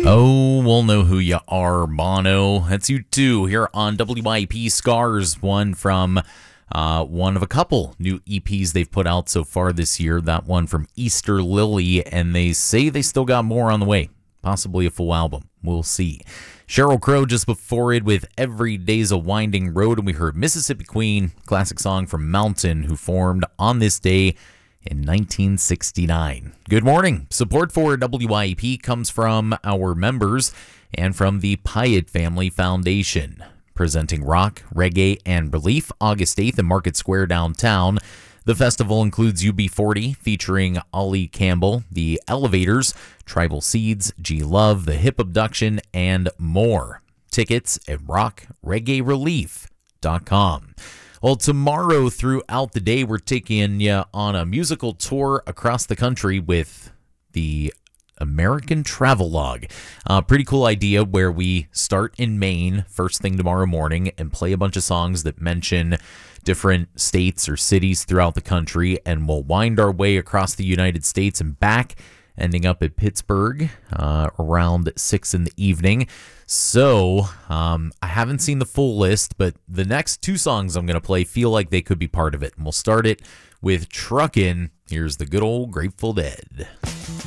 Oh, we'll know who you are, Bono. That's you too, here on WIP Scars, one from one of a couple new EPs they've put out so far this year. That one from Easter Lily, and they say they still got more on the way. Possibly a full album. We'll see. Sheryl Crow just before it with Every Day's a Winding Road, and we heard Mississippi Queen, classic song from Mountain, who formed on this day in 1969. Good morning. Support for WIP comes from our members and from the Pyatt Family Foundation, presenting rock, reggae, and relief August 8th in Market Square downtown. The festival includes UB40 featuring Ollie Campbell, The Elevators, Tribal Seeds, G Love, The Hip Abduction, and more. Tickets at rockreggaerelief.com. Well, tomorrow throughout the day, we're taking you on a musical tour across the country with the American Travelogue. Pretty cool idea where we start in Maine first thing tomorrow morning and play a bunch of songs that mention different states or cities throughout the country, and we'll wind our way across the United States and back, ending up at Pittsburgh around 6 in the evening. So I haven't seen the full list, but the next two songs I'm going to play feel like they could be part of it. And we'll start it with Truckin'. Here's the good old Grateful Dead.